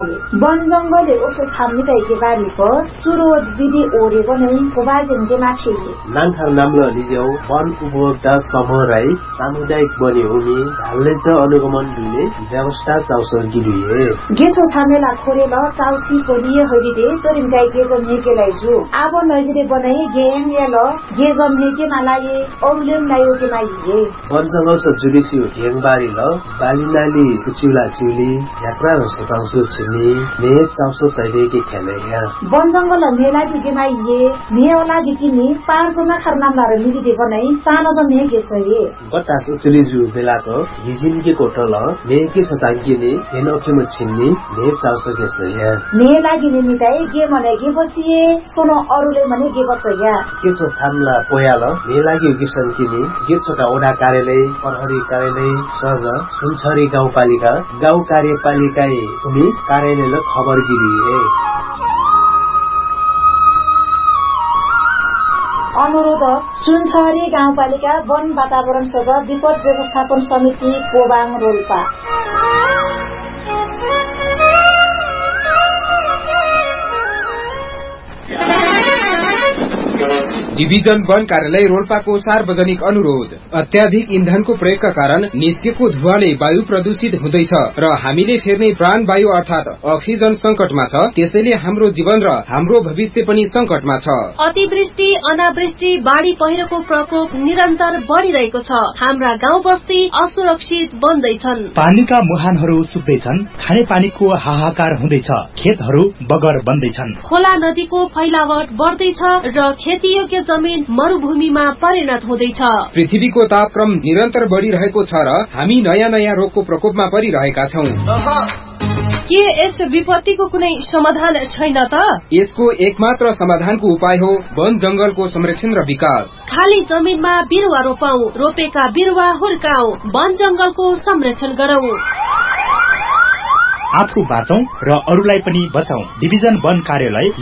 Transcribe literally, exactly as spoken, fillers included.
वन जंगले ओसो छाम्ने के बारी पर चुरो विधि ओरे बनै कोबाजन जे माथि नांखार नामले लिजेउ वन उपभोक्ता समूह राई सामुदायिक बने हुने ढालले च अनुगमन दिने व्यवस्था चाउसर गिरिए गेसो छामेला खोरेल चाउसी कोलिए हरिदे तरिन गाई गेजम नेकेलाई जु आब नजिरे बनै गेम याल गेजम नेके मालाये औलेम लायो के माइए वन जंगल स जुडिसियो गेङबारी ल बालिनाली कुचिला चिउली यात्रा र सताउसो छिनी ने चाउसो सैले के खेले या वन जंगल मेला के माइए मेला दिकिनी पारजना खरनाम र मिलि दे बनै सानो जमे गेसए बता सुचली जु बेलाको हिजिन के कोटल ने के सतांकी ने हेनोखे म छिन्नी ने चाउसो गेसए ने लागि ने मिताई गे मने गे बचिए सोनो अरुले मने गे बचया के छ छामला पोयाल ने लागि किसन किनी गे छोटा ओडा कार्यालय प्रहरी कार्यालय सर्व सुनछरी गाउँपालिका गाउँ कार्यपालिका उनी कार्यालयले खबर गिरिए अनुरोध सुनछरी गाउँपालिका वन वातावरण सभा विपद व्यवस्थापन समिति कोबाङ रोल्पा डिभिजन वन कार्यालय रोल्पाको सार्वजनिक अनुरोध अत्याधिक इन्धनको प्रयोगका कारण निस्केको धुवाले वायु प्रदूषित हुँदैछ र हामीले फेर्ने प्राणवायु अर्थात अक्सिजन संकटमा छ त्यसैले हाम्रो जीवन र हाम्रो भविष्य पनि संकटमा छ अतिवृष्टि अनावृष्टि बाढ़ी पहिरोको प्रकोप निरन्तर बढ़िरहेको छ हाम्रा गाउँ बस्ती असुरक्षित बन्दैछन् पानीका मुहानहरू सुक्दैछन् खाने पानीको हाहाकार हुँदैछ खेतहरू बगर बन्दैछन् खोला नदीको फैलावट बढ्दैछ र खेतीयोग्य जमिन मरुभूमिमा परिणत हुँदैछ पृथ्वीको तापक्रम निरन्तर बढ़िरहेको छ र हामी नयाँ नयाँ रोगको प्रकोपमा परिरहेका छौं के यस विपत्तिको कुनै समाधान छैन त यसको एकमात्र समाधानको उपाय हो वन जंगलको संरक्षण र विकास खाली जमिनमा बिरुवा रोपौं रोपेका बिरुवा हुर्काऊ वन जंगलको संरक्षण गरौं आफू बाँचौं र अरूलाई पनि बचाऊ डिभिजन वन कार्यालय